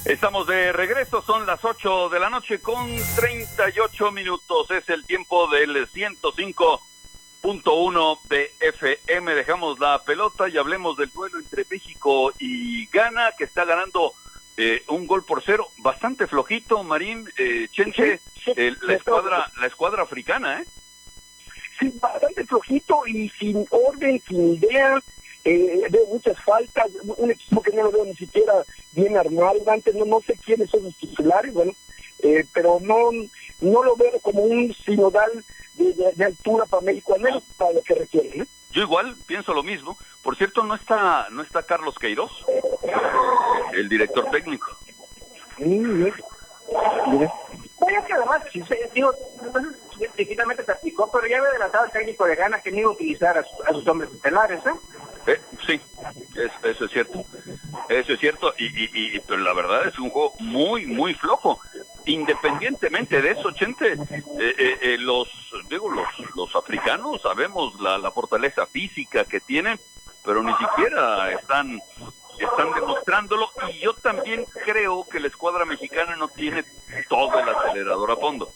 Estamos de regreso, son las 8 de la noche con 38 minutos. Es el tiempo del 105.1 de FM. Dejamos la pelota y hablemos del duelo entre México y Ghana, que está ganando un gol por cero. Bastante flojito, Marín, Chente, la escuadra africana, ¿eh? Sí, bastante flojito y sin orden, sin idea. Veo muchas faltas, un equipo que no lo veo ni siquiera bien armado. Antes no sé quiénes son los titulares, bueno, pero no lo veo como un sinodal de altura para México, al menos para lo que requiere, ¿eh? Yo igual pienso lo mismo. Por cierto, no está Carlos Queiroz, el director técnico. Mira. Vaya que además, digo, finalmente se aplicó, pero ya había adelantado el técnico de Ghana que no iba a utilizar a sus hombres estelares, ¿eh? Sí, eso es cierto. Eso es cierto, pero la verdad es un juego muy, muy flojo. Independientemente de eso, Chente, los africanos sabemos la fortaleza física que tienen, pero ni siquiera están demostrándolo, y yo también creo que la escuadra mexicana no tiene todo el acelerador a fondo.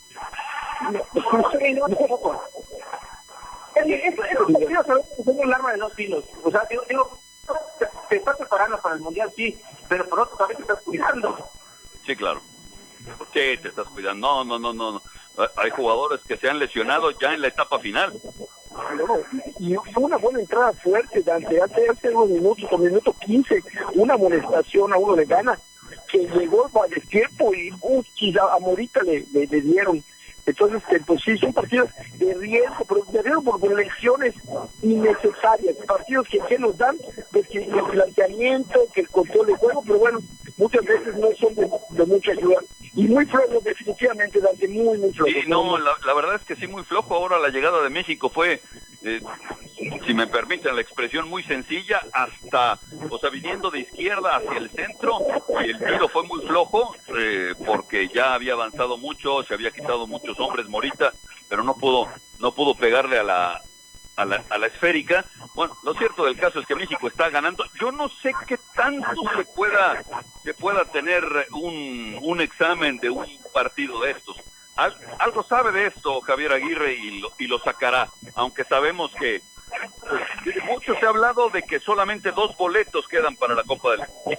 Estos partidos son un arma de dos filos. O sea, digo, te estás preparando para el Mundial, sí, pero por otro también te estás cuidando. Sí, claro. Sí, te estás cuidando. No. Hay jugadores que se han lesionado ya en la etapa final. Y una buena entrada fuerte, Dante, hace unos minutos, con minuto 15, una amonestación a uno de Ghana, que llegó al destiempo y quizá a Morita le dieron. Entonces, pues sí, son partidos de riesgo, pero de riesgo por lesiones innecesarias, partidos que nos dan, pues que el planteamiento, que el control de juego, pero bueno, muchas veces no son de mucha ayuda. Y muy flojo, definitivamente, Dante, muy flojo. Sí, no, la verdad es que sí, muy flojo. Ahora la llegada de México fue, si me permiten la expresión, muy sencilla, viniendo de izquierda hacia el centro, y el tiro fue muy flojo, porque ya había avanzado mucho, se había quitado muchos hombres Morita, pero no pudo pegarle a la esférica. Bueno, lo cierto del caso es que México está ganando. Yo no sé qué tanto se pueda tener un examen de un partido de estos. Algo sabe de esto Javier Aguirre y lo sacará, aunque sabemos que mucho se ha hablado de que solamente 2 boletos quedan para la Copa del Mundo.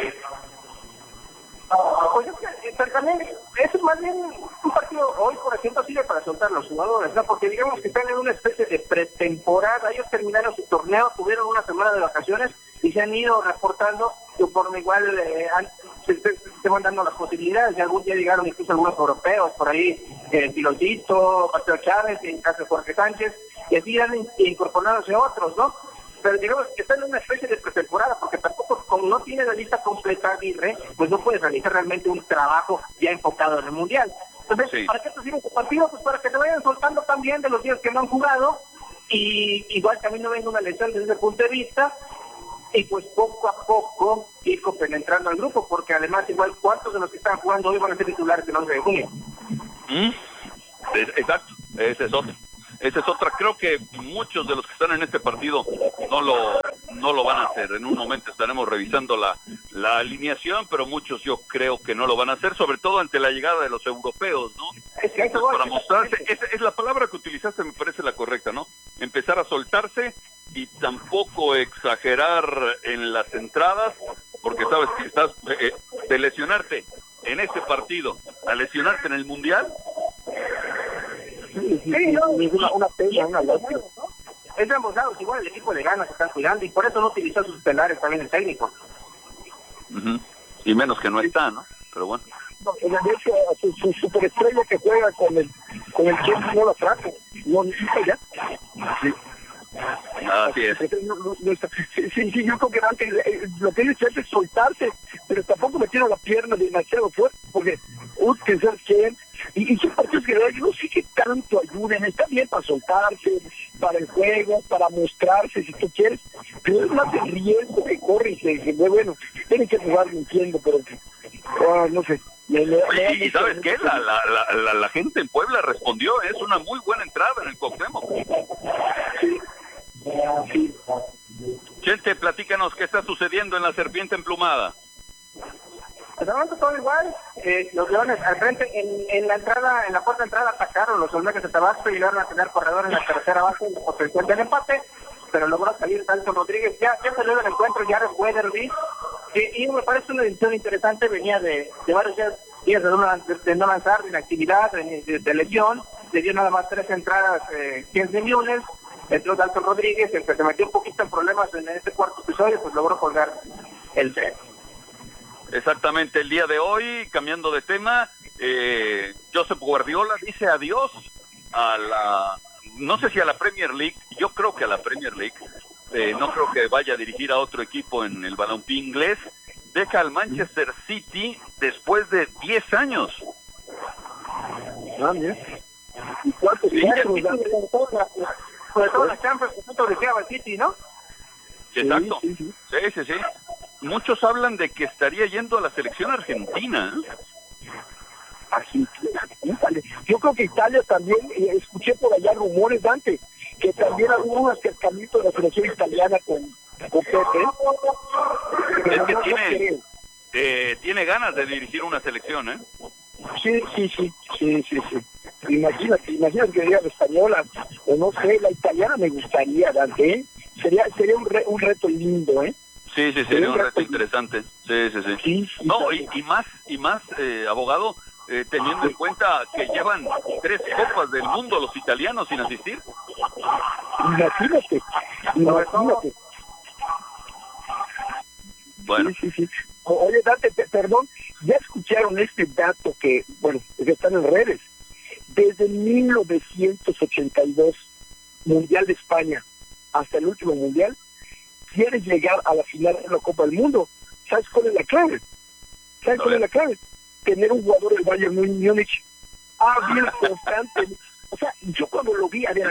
Pues pero también es más bien un partido hoy, por ejemplo, sirve para soltar a los jugadores, ¿no? Porque digamos que están en una especie de pretemporada. Ellos terminaron su torneo, tuvieron una semana de vacaciones y se han ido reportando conforme igual se van dando las posibilidades. Y algún día llegaron incluso algunos europeos por ahí, Piloncito, Pastor Chávez, en el caso de Jorge Sánchez, y así han incorporándose otros, ¿no? Pero digamos que están en una especie de pretemporada, porque tampoco, como no tiene la lista completa Aguirre, pues no puedes realizar realmente un trabajo ya enfocado en el Mundial. Entonces, sí. ¿Para qué te sirve este partido? Pues para que te vayan soltando también de los días que no han jugado, y igual también no venga una lesión desde ese punto de vista, y pues poco a poco ir penetrando al grupo, porque además igual cuántos de los que están jugando hoy van a ser titulares el 11 de junio. Exacto, ese es otro. Esa es otra. Creo que muchos de los que están en este partido no lo van a hacer. En un momento estaremos revisando la alineación, pero muchos yo creo que no lo van a hacer, sobre todo ante la llegada de los europeos, ¿no? Para mostrarse, esa es la palabra que utilizaste, me parece la correcta, ¿no? Empezar a soltarse y tampoco exagerar en las entradas, porque sabes que estás de lesionarte en este partido a lesionarte en el Mundial. Sí, no, una pena, una lástima. Es de ambos lados, igual el equipo de Ghana se están cuidando y por eso no utilizó sus estelares también el técnico. Y menos que no está, ¿no? Pero bueno. No, de hecho, su superestrella que juega con el Chelsea no la trajo, no necesita ya. Sí. Así es. Sí, yo creo que antes lo que ellos quieren es soltarse, pero tampoco metieron la pierna demasiado fuerte, porque que sabes quién, y son partidos que no sé qué tanto ayuden. Está bien para soltarse, para el juego, para mostrarse si tú quieres, pero es más el riesgo que corre y se bueno, tienen que jugar, entiendo, pero no sé. ¿Y sabes qué? La gente en Puebla respondió, es una muy buena entrada en el Cuauhtémoc. Sí. Chente, platícanos qué está sucediendo en la Serpiente Emplumada. De momento todo igual, los Leones al frente, en la entrada, en la puerta de entrada atacaron los Olmecas de Tabasco y llegaron a tener corredores en la tercera base por el del empate, pero logró salir Dalton Rodríguez, ya salió del encuentro, ya fue Derby, y me parece una edición interesante, venía de varios días de no lanzar, de inactividad, de lesión, le dio nada más 3 entradas, 15 millones, entró Dalton Rodríguez, el que se metió un poquito en problemas en este cuarto episodio, pues logró colgar el tren. Exactamente, el día de hoy, cambiando de tema, Josep Guardiola dice adiós a no sé si a la Premier League, yo creo que a la Premier League, no creo que vaya a dirigir a otro equipo en el balompié inglés, deja al Manchester City después de 10 años. Ah, mira. ¿Y cuántos títulos? Sobre todo la Champions, que deseaba el City, ¿no? Exacto, sí. Muchos hablan de que estaría yendo a la selección argentina. Argentina, yo creo que Italia también, escuché por allá rumores, Dante, que también hubo un acercamiento de la selección italiana con Pepe. Es que tiene ganas de dirigir una selección, ¿eh? Sí. Imagínate que diga la española, o no sé, la italiana me gustaría, Dante, sería un reto lindo, ¿eh? Sí, sería un reto interesante. Sí. No, y más, abogado, teniendo en cuenta que llevan 3 copas del mundo los italianos sin asistir. Imagínate. Bueno. Sí. Oye, Dante, perdón, ya escucharon este dato que están en redes. Desde 1982, Mundial de España, hasta el último Mundial, quiere llegar a la final de la Copa del Mundo. ¿Sabes cuál es la clave? Tener un jugador del Bayern Múnich bien constante. O sea, yo cuando lo vi, en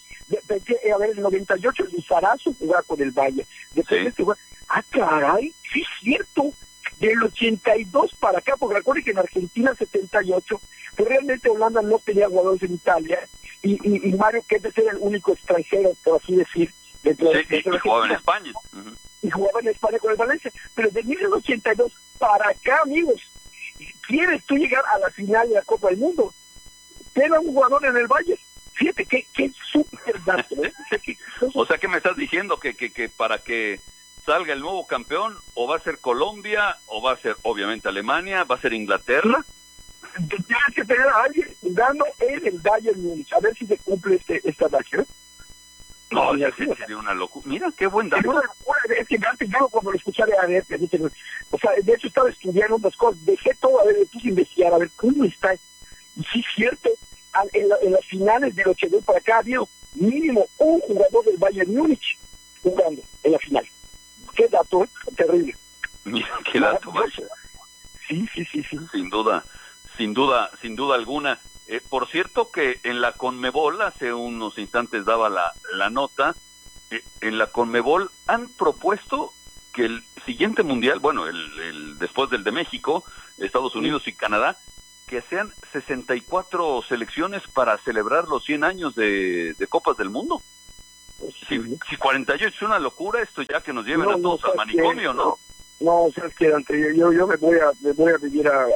el 98 el Zarazo jugaba con el Bayern. Después caray, sí es cierto. Del 82 para acá, porque recuerden que en Argentina 78, pues realmente Holanda no tenía jugadores en Italia, y Mario Kempes era el único extranjero, por así decir, dentro de jugaba en España. Y jugaba en España con el Valencia. Pero de 1982 para acá, amigos, ¿quieres tú llegar a la final de la Copa del Mundo? Tenga un jugador en el Valle. Fíjate qué súper dato, ¿eh? O sea, ¿qué me estás diciendo? Que para que salga el nuevo campeón, o va a ser Colombia, o va a ser obviamente Alemania, va a ser Inglaterra. Tienes que tener a alguien jugando en el Bayern Múnich, a ver si se cumple esta dacha, ¿eh? No, ya sería una locura. Mira, qué buen dato. Es que antes yo cuando lo escuché o sea, de hecho estaba estudiando otras cosas, dejé todo, a ver, puse a investigar, a ver cómo está. Y sí es cierto, en las finales del 82 para acá ha habido mínimo un jugador del Bayern Múnich jugando en la final. Qué dato, terrible. Mira, qué dato, vaya. Sí. Sin duda alguna. Por cierto que en la Conmebol, hace unos instantes daba la nota, en la Conmebol han propuesto que el siguiente mundial, el después del de México, Estados Unidos y Canadá, que sean 64 selecciones para celebrar los 100 años de Copas del Mundo. Si 48 es una locura, esto ya que nos lleven a todos al manicomio, ¿no? No, sabes que Dante, yo me voy a vivir a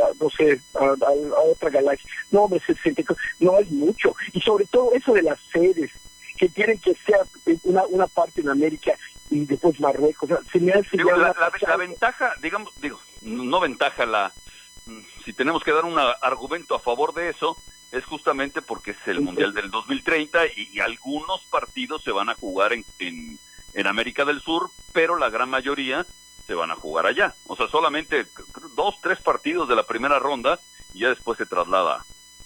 otra galaxia. No, hombre, 64, no es mucho. Y sobre todo eso de las sedes, que tienen que ser una parte en América y después Marruecos. O sea, se me hace la ventaja, no ventaja, si tenemos que dar un argumento a favor de eso, es justamente porque es el Mundial del 2030 y algunos partidos se van a jugar en América del Sur, pero la gran mayoría se van a jugar allá. O sea, solamente 2-3 partidos de la primera ronda y ya después se traslada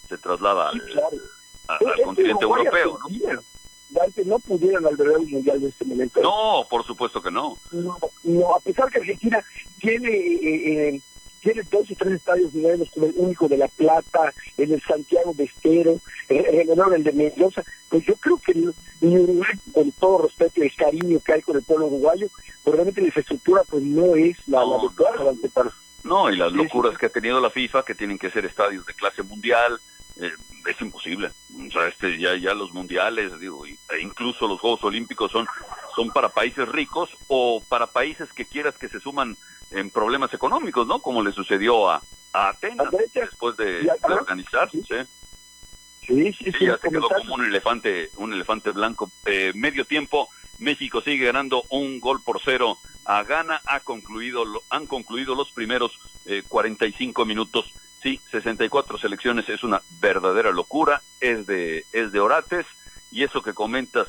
al continente europeo, ¿no? Dante, no pudieran albergar un mundial de este momento. No, por supuesto que no. No, a pesar que Argentina tiene 2 y 3 estadios nuevos, como el único de La Plata, en el Santiago de Estero, el de Mendoza, pues yo creo que en Uruguay, con todo respeto y el cariño que hay con el pueblo uruguayo, pues realmente la infraestructura pues no es la adecuada. No, y las locuras que ha tenido la FIFA, que tienen que ser estadios de clase mundial, es imposible. O sea, ya los mundiales, e incluso los Juegos Olímpicos son para países ricos o para países que quieras que se suman en problemas económicos, ¿no? Como le sucedió a Atenas después de organizarse. Sí, ya se quedó como un elefante blanco. Medio tiempo, México sigue ganando 1-0 a Ghana. Han concluido los primeros 45 minutos. Sí, 64 selecciones, es una verdadera locura, es de Orates. Y eso que comentas,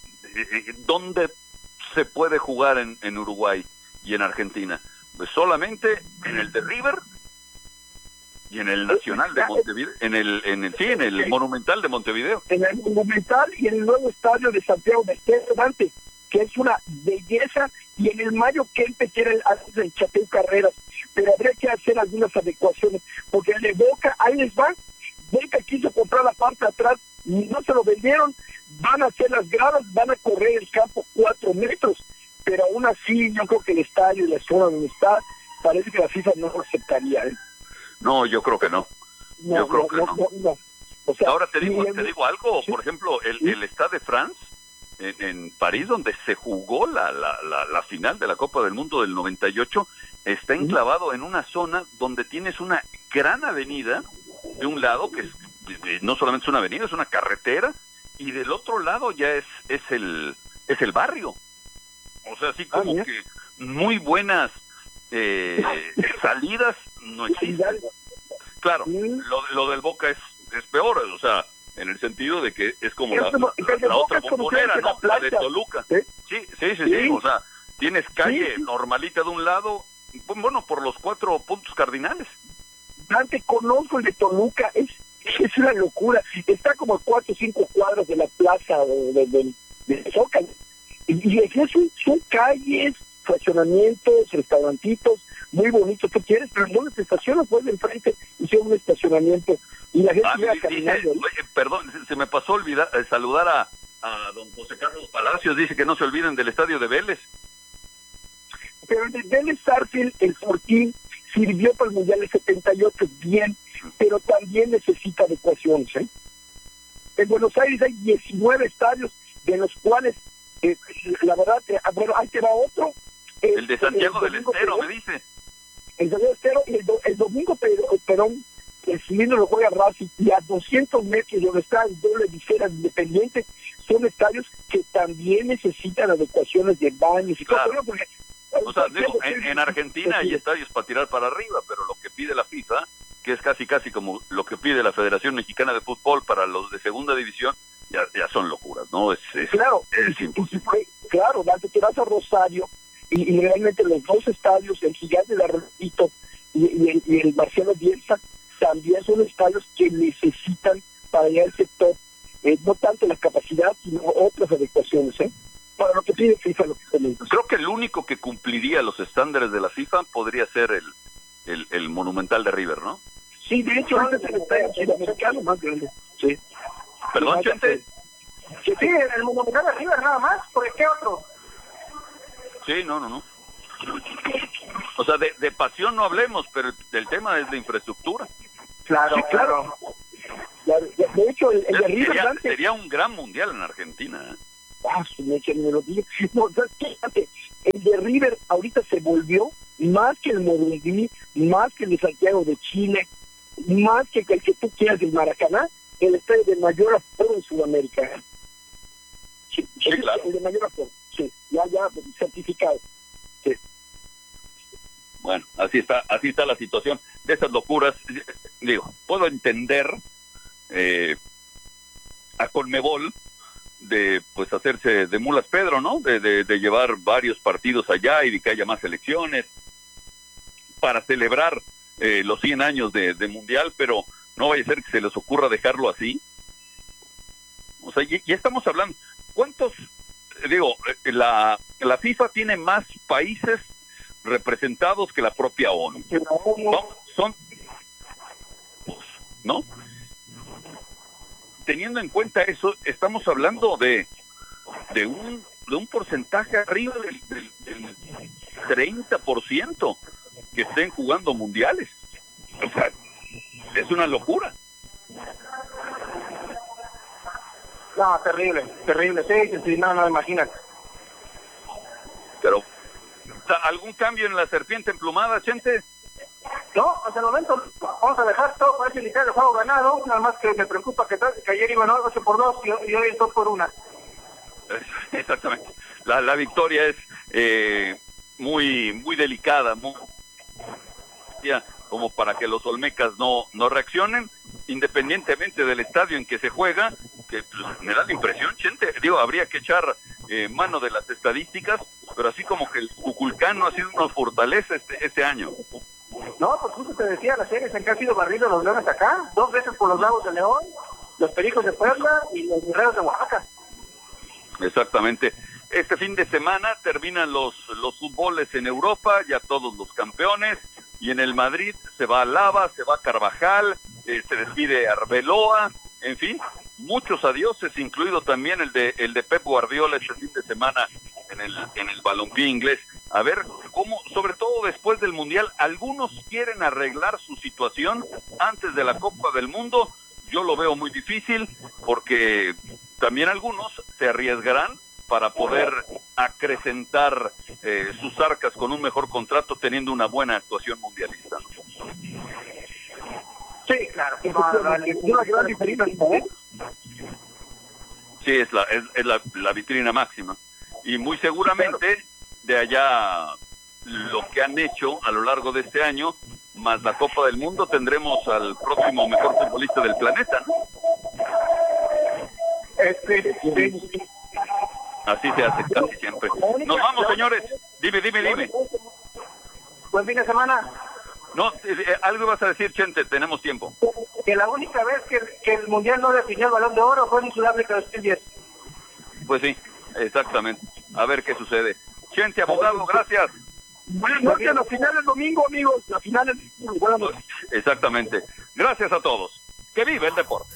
¿dónde se puede jugar en Uruguay y en Argentina? Pues solamente en el de River y en el Nacional de Montevideo, en el Monumental de Montevideo. En el Monumental y en el nuevo estadio de Santiago de Estero, Dante, que es una belleza, y en el Mario Kempes, que era el Chateu Carreras, pero habría que hacer algunas adecuaciones, porque el de Boca, ahí les va, Boca quiso comprar la parte de atrás, no se lo vendieron, van a hacer las gradas, van a correr el campo 4 metros, pero aún así yo creo que el estadio y la zona donde está, parece que la FIFA no lo aceptaría, ¿eh? No, yo creo que no. Yo creo que no. O sea, ahora te digo algo, ¿sí? Por ejemplo, el Stade de France en París, donde se jugó la final de la Copa del Mundo del 98, está enclavado en una zona donde tienes una gran avenida de un lado, que no solamente es una avenida, es una carretera, y del otro lado ya es el barrio. O sea, así como que muy buenas salidas no existen. Claro, lo del Boca es peor, o sea, en el sentido de que es como la otra bombonera, ¿no? La de Toluca. Sí, o sea, tienes calle normalita de un lado, bueno, por los 4 puntos cardinales. Dante, conozco el de Toluca, es una locura, está como a 4 o 5 cuadras de la plaza de Zócalo, y son calles, fraccionamientos, restaurantitos, muy bonitos, tú quieres, pero no te estacionas, pues de enfrente hicieron un estacionamiento y la gente iba caminando. Perdón, se me pasó olvidar saludar a don José Carlos Palacios, dice que no se olviden del estadio de Vélez. Pero el de Vélez Sarsfield, el Fortín, sirvió para el Mundial del 78 bien, pero también necesita adecuaciones, ¿eh? En Buenos Aires hay 19 estadios, de los cuales, la verdad, bueno, ahí te va otro. El de Santiago del Estero, me dice. El Santiago del Estero y el Domingo Perón, el cilindro lo juega Racing, y a 200 metros donde está el doble visera Independiente, son estadios que también necesitan adecuaciones de baños y claro. todo, porque o sea, digo, en Argentina hay estadios para tirar para arriba, pero lo que pide la FIFA, que es casi como lo que pide la Federación Mexicana de Fútbol para los de segunda división, ya son locuras, ¿no? Claro, claro, Dante, te vas a Rosario y realmente los dos estadios, el Gigante de Arroyito y el Marcelo Bielsa, también son estadios que necesitan para llegar al sector, no tanto la capacidad, sino otras adecuaciones, para lo que pide FIFA, lo que comenta. Creo que el único que cumpliría los estándares de la FIFA podría ser el Monumental de River, ¿no? Sí, de hecho, este es el estadio sudamericano más grande. Sí. ¿Perdón, Chente? Sí, el Monumental de River nada más, ¿por qué otro? Sí, no. O sea, de pasión no hablemos, pero el tema es de infraestructura. Claro, sí, claro. De hecho, el de River... Sería un gran mundial en Argentina, ¿eh? Me lo digo. No, fíjate, el de River ahorita se volvió más que el Morumbi, más que el de Santiago de Chile, más que el que tú quieras del Maracaná, el estadio de mayor aforo en Sudamérica. Sí, claro. El de mayor aforo, sí, ya certificado. Sí. Bueno, así está la situación de esas locuras. Digo, puedo entender a Conmebol de pues hacerse de mulas Pedro, ¿no? De llevar varios partidos allá y de que haya más elecciones para celebrar los 100 años de mundial, pero no vaya a ser que se les ocurra dejarlo así. O sea, ya estamos hablando, ¿cuántos? Digo, la FIFA tiene más países representados que la propia ONU. Son, ¿no? Teniendo en cuenta eso, estamos hablando de un porcentaje arriba del 30% que estén jugando mundiales. O sea, es una locura. No, terrible, sí, no, imagínate. Pero ¿Algún cambio en la serpiente emplumada, Chente? No, hasta el momento vamos a dejar todo, parece indicar el juego ganado, nada más que me preocupa que ayer iban 8-2 y hoy es 2-1. Exactamente. La victoria es muy delicada, como para que los olmecas no reaccionen, independientemente del estadio en que se juega, que pues, me da la impresión, Chente, habría que echar mano de las estadísticas, pero así como que el Cuculcán no ha sido una fortaleza este año. No, pues justo te decía, las series en que han sido barridos los Leones acá, 2 veces por los Bravos de León, los Pericos de Puebla y los Guerreros de Oaxaca. Exactamente. Este fin de semana terminan los fútboles en Europa, ya todos los campeones, y en el Madrid se va Lava, se va Carvajal, se despide Arbeloa, en fin, muchos adioses, incluido también el de Pep Guardiola este fin de semana en el balompié inglés. A ver cómo, sobre todo después del Mundial, algunos quieren arreglar su situación antes de la Copa del Mundo. Yo lo veo muy difícil porque también algunos se arriesgarán para poder acrecentar sus arcas con un mejor contrato teniendo una buena actuación mundialista. Sí, claro. Una gran vitrina, ¿no? Sí, es la vitrina máxima. Y muy seguramente de allá lo que han hecho a lo largo de este año, más la Copa del Mundo, tendremos al próximo mejor futbolista del planeta, ¿no? Así se hace casi siempre. Nos vamos, señores. Dime. Buen fin de semana. No, algo ibas a decir, Chente, tenemos tiempo. Que la única vez que el Mundial no definió el Balón de Oro fue en Sudáfrica 2010. Pues sí, exactamente. A ver qué sucede. Chente, abogado, gracias. Buenas noches, la final es domingo, amigos. La final es... Buenas noches. Exactamente. Gracias a todos. Que vive el deporte.